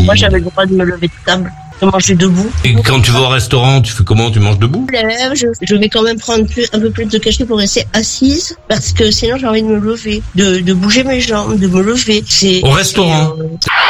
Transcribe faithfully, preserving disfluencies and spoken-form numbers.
Moi, j'avais le droit de me lever de table, de manger debout. Et quand tu vas au restaurant, tu fais comment? Tu manges debout? Je lève, je, je vais quand même prendre plus, un peu plus de cachet pour rester assise, parce que sinon j'ai envie de me lever, de, de bouger mes jambes, de me lever. C'est, Au restaurant? c'est, euh...